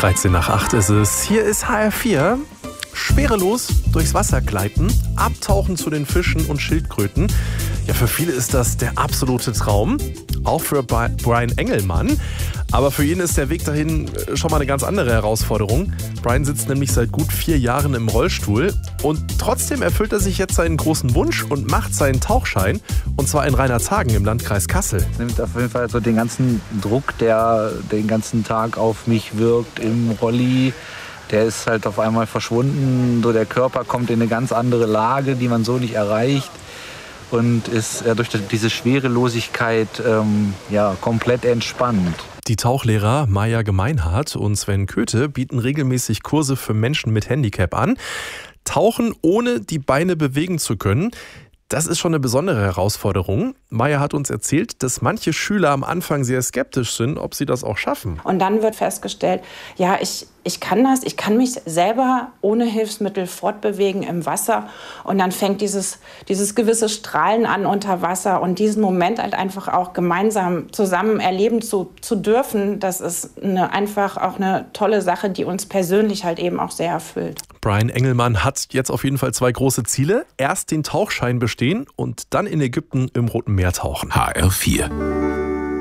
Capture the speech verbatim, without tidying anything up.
dreizehn nach acht ist es. Hier ist H R vier. Schwerelos durchs Wasser gleiten, abtauchen zu den Fischen und Schildkröten. Ja, für viele ist das der absolute Traum. Auch für Brian Engelmann. Aber für ihn ist der Weg dahin schon mal eine ganz andere Herausforderung. Brian sitzt nämlich seit gut vier Jahren im Rollstuhl. Und trotzdem erfüllt er sich jetzt seinen großen Wunsch und macht seinen Tauchschein. Und zwar in Rheinerzhagen im Landkreis Kassel. Nimmt auf jeden Fall so den ganzen Druck, der den ganzen Tag auf mich wirkt im Rolli. Der ist halt auf einmal verschwunden. So, der Körper kommt in eine ganz andere Lage, die man so nicht erreicht. Und ist äh, durch diese Schwerelosigkeit ähm, ja, komplett entspannt. Die Tauchlehrer Maja Gemeinhardt und Sven Köthe bieten regelmäßig Kurse für Menschen mit Handicap an. Tauchen, ohne die Beine bewegen zu können. Das ist schon eine besondere Herausforderung. Maja hat uns erzählt, dass manche Schüler am Anfang sehr skeptisch sind, ob sie das auch schaffen. Und dann wird festgestellt, ja, ich, ich kann das, ich kann mich selber ohne Hilfsmittel fortbewegen im Wasser. Und dann fängt dieses, dieses gewisse Strahlen an unter Wasser. Und diesen Moment halt einfach auch gemeinsam zusammen erleben zu, zu dürfen, das ist eine, einfach auch eine tolle Sache, die uns persönlich halt eben auch sehr erfüllt. Brian Engelmann hat jetzt auf jeden Fall zwei große Ziele. Erst den Tauchschein bestehen und dann in Ägypten im Roten Meer tauchen. H R vier.